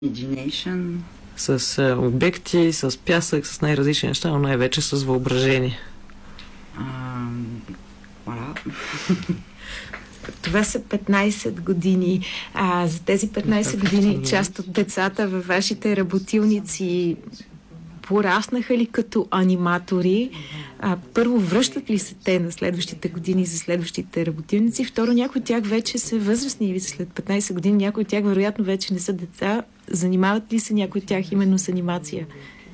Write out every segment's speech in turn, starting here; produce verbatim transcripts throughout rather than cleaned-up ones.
Imagination. С а, обекти, с пясък, с най-различни неща, но най-вече с въображение. Um, voilà. Това са петнайсет години. А за тези петнайсет години част от децата във вашите работилници пораснаха ли като аниматори? А, първо, връщат ли се те на следващите години за следващите работилници? Второ, някои от тях вече са възрастни или след петнайсет години, някои от тях вероятно вече не са деца. Занимават ли се някои от тях именно с анимация?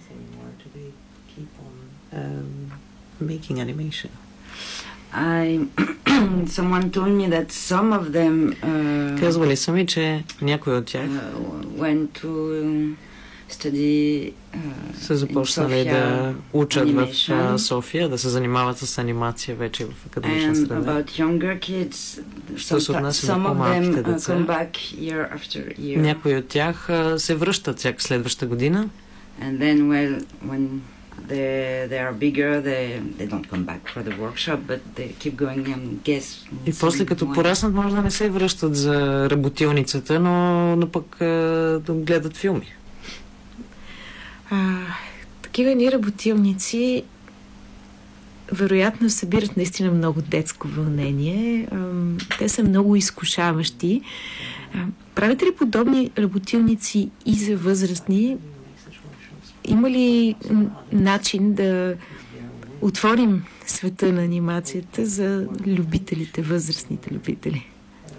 Making animation. I someone told me that some of them uh, Казвали са ми, че някои от тях uh, went to study uh, са започнали да учат в uh, София, да се занимават с анимация вече в академична and среда. about younger kids, Що се some, отнася до some of по-малките them uh, деца, come back year after year. някои от тях uh, се връщат всяка следваща година. And then, well, when they they are bigger, they they don't come back for the workshop, but they keep going and guess. И после като пораснат, може да не се връщат за работилницата, но, но пък uh, да гледат филми. А, такива ни работилници вероятно събират наистина много детско вълнение. А, те са много изкушаващи. А, правите ли подобни работилници и за възрастни? Има ли начин да отворим света на анимацията за любителите, възрастните любители?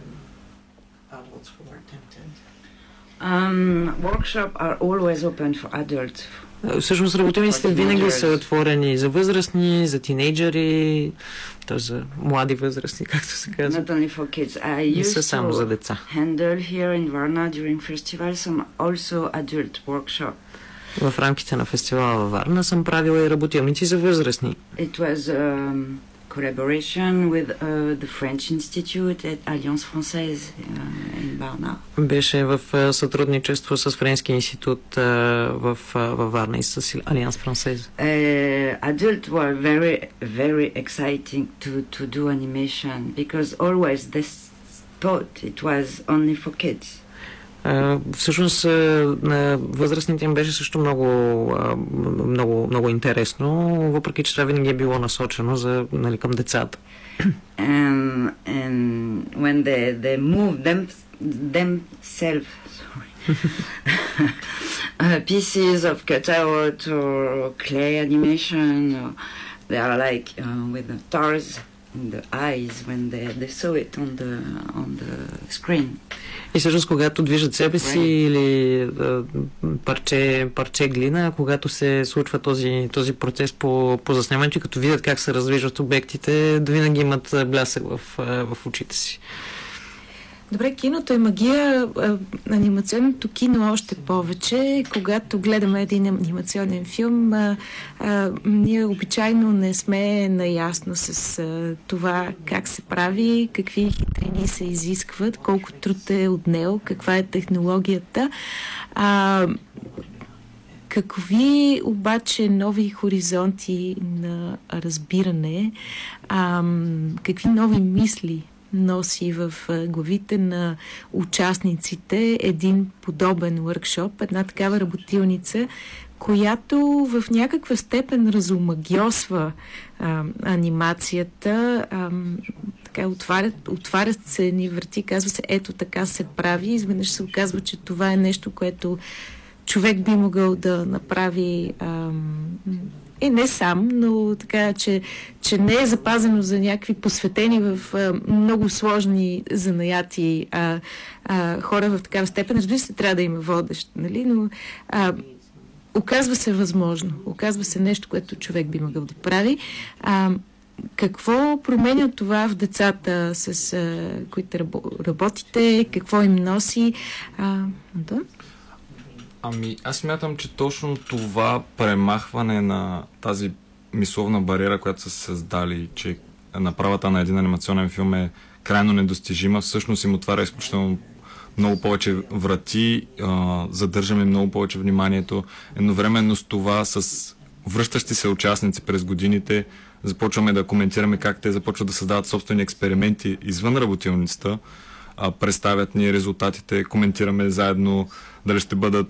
Um, workshops are always open for adults. Всъщност работилниците винаги са отворени за възрастни, за тинейджери, т.е. за млади възрастни, както се казва. Not only for kids. I Не са used само за деца. to handle here in Varna during festival some also adult workshop. В рамките на фестивала във Варна съм правила и работилници за възрастни. It was um, collaboration with uh, the French Institute at Alliance Française uh, in Varna. Беше в uh, сътрудничество с Френския институт uh, в, uh, във Варна и с Алианс Франсез. Uh, adults were very, very exciting to, to do animation because always they thought it was only for kids. Uh, всъщност uh, възрастните им беше също много, uh, много, много интересно, въпреки че това винаги е било насочено за, нали, към децата. And, and when they, they move them, themselves, sorry, uh, pieces of cutout or clay animation, or they are like uh, with the stars in the eyes when they, they saw it on the, on the screen. И всъщност, когато движат себе си или а, парче, парче глина, когато се случва този, този процес по, по заснемането и като видят как се раздвижват обектите, да винаги имат блясък в, в очите си. Добре, киното е магия, анимационното кино още повече. Когато гледаме един анимационен филм, а, а, ние обичайно не сме наясно с а, това как се прави, какви хитрини се изискват, колко труд е отнел, каква е технологията. А, какви обаче нови хоризонти на разбиране, а, какви нови мисли носи в главите на участниците един подобен въркшоп, една такава работилница, която в някаква степен разумагьосва а, анимацията, а, така отварят, отварят се ни врати, казва се ето така се прави, изведнъж се оказва, че това е нещо, което човек би могъл да направи а, и не сам, но така, че, че не е запазено за някакви посветени в а, много сложни занаяти а, а, хора в такава степен. Разбира се, трябва да има водещ, нали? Но а, оказва се възможно. Оказва се нещо, което човек би могъл да прави. А, какво променя това в децата, с а, които работите? Какво им носи? А, Антон? Ами, аз смятам, че точно това премахване на тази мисловна бариера, която са създали, че направата на един анимационен филм е крайно недостижима, всъщност им отваря изключително много повече врати, а, задържаме много повече вниманието. Едновременно с това, с връщащи се участници през годините, започваме да коментираме как те започват да създават собствени експерименти извън работилницата. а, представят ни резултатите, коментираме заедно дали ще бъдат